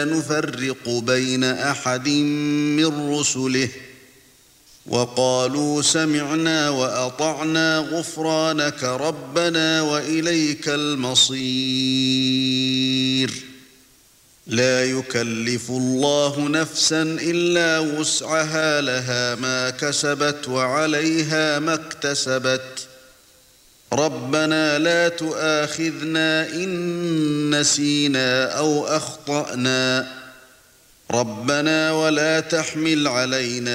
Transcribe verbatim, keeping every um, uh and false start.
نفرق بين أحد من رسله وقالوا سمعنا وأطعنا غفرانك ربنا وإليك المصير لا يكلف الله نفسا إلا وسعها لها ما كسبت وعليها ما اكتسبت ربنا لا تؤاخذنا إن نسينا أو أخطأنا ربنا ولا تحمل علينا